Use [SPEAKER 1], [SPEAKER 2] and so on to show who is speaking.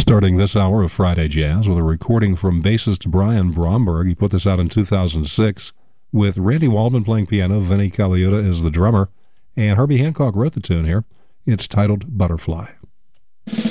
[SPEAKER 1] Starting this hour of Friday Jazz with a recording from bassist Brian Bromberg. He put this out in 2006 with Randy Waldman playing piano, Vinnie Colaiuta is the drummer, and Herbie Hancock wrote the tune here. It's titled Butterfly.